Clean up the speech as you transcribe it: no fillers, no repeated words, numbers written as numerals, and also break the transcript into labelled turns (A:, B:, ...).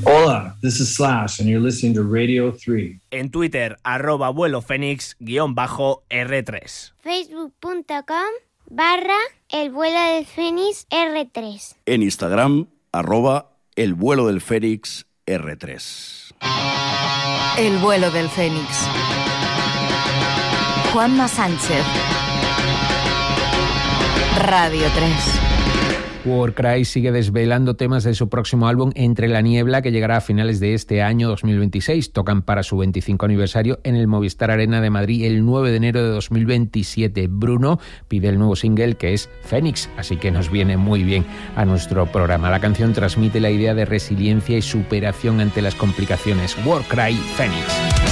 A: Hola, this is Slash and you're listening to Radio 3.
B: En Twitter, @vuelofenix_R3.
C: Facebook.com/El Vuelo del Fénix R3.
D: En Instagram, @El Vuelo del Fénix R3.
E: El Vuelo del Fénix. Juanma Sánchez. Radio 3.
F: Warcry sigue desvelando temas de su próximo álbum Entre la Niebla, que llegará a finales de este año 2026. Tocan para su 25 aniversario en el Movistar Arena de Madrid el 9 de enero de 2027. Bruno pide el nuevo single, que es Fénix, así que nos viene muy bien a nuestro programa. La canción transmite la idea de resiliencia y superación ante las complicaciones. Warcry, Fénix.